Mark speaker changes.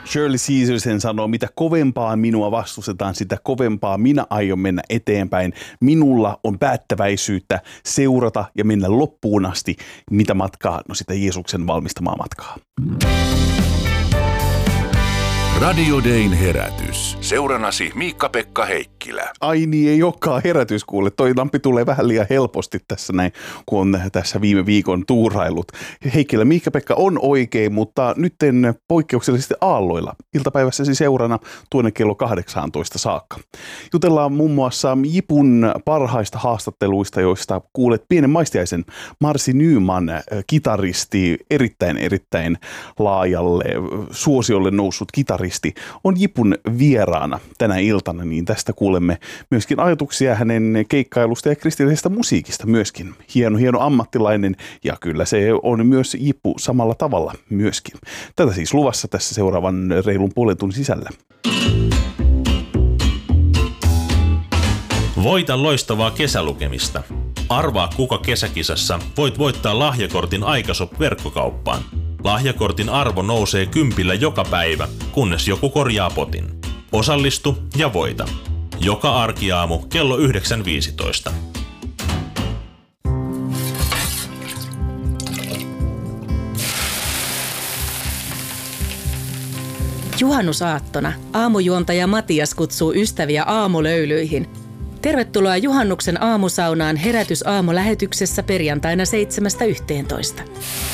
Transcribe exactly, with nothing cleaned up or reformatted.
Speaker 1: Shirley Caesar sen sanoo, mitä kovempaa minua vastustetaan, sitä kovempaa minä aion mennä eteenpäin. Minulla on päättäväisyyttä seurata ja mennä loppuun asti. Mitä matkaa? No sitä Jeesuksen valmistamaa matkaa.
Speaker 2: Radio Dayn herätys. Seuranasi Miikka-Pekka Heikkilä.
Speaker 1: Ai niin, ei olekaan herätys kuule. Toi lampi tulee vähän liian helposti tässä näin, kun on tässä viime viikon tuurailut. Heikkilä, Miikka-Pekka on oikein, mutta nyt en poikkeuksellisesti aalloilla. Iltapäivässäsi seurana tuonne kello kahdeksantoista saakka. Jutellaan muun muassa Jipun parhaista haastatteluista, joista kuulet pienen maistiaisen. Marcy Nyman, kitaristi, erittäin erittäin laajalle suosiolle noussut kitaristi, on Jipun vieraana tänä iltana, niin tästä kuulemme myöskin ajatuksia hänen keikkailusta ja kristillisestä musiikista myöskin. Hieno, hieno ammattilainen ja kyllä se on myös Jipu samalla tavalla myöskin. Tätä siis luvassa tässä seuraavan reilun puolen tunnin sisällä.
Speaker 3: Voita loistavaa kesälukemista. Arvaa kuka kesäkisassa voit voittaa lahjakortin Aikashop-verkkokauppaan. Lahjakortin arvo nousee kympillä joka päivä, kunnes joku korjaa potin. Osallistu ja voita. Joka arkiaamu kello yhdeksän viisitoista.
Speaker 4: Juhannusaattona aamujuontaja Matias kutsuu ystäviä aamulöylyihin. Tervetuloa juhannuksen aamusaunaan Herätys aamulähetyksessä perjantaina seitsemästä yhteentoista.